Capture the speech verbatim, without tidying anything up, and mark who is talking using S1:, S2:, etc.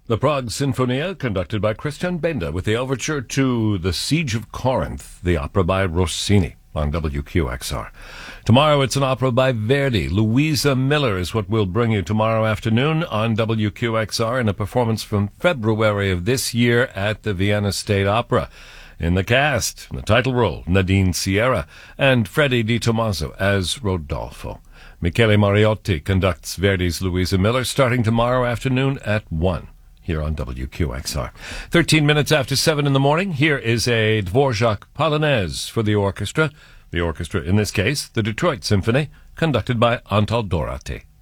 S1: The Prague Sinfonia, conducted by Christian Benda, with the overture to The Siege of Corinth, the opera by Rossini on W Q X R. Tomorrow it's an opera by Verdi. Louisa Miller is what we'll bring you tomorrow afternoon on W Q X R in a performance from February of this year at the Vienna State Opera. In the cast, in the title role, Nadine Sierra and Freddie Di Tommaso as Rodolfo. Michele Mariotti conducts Verdi's Louisa Miller starting tomorrow afternoon at one. Here on W Q X R. Thirteen minutes after seven in the morning, here is a Dvorak Polonaise for the orchestra. The orchestra, in this case, the Detroit Symphony, conducted by Antal Dorati.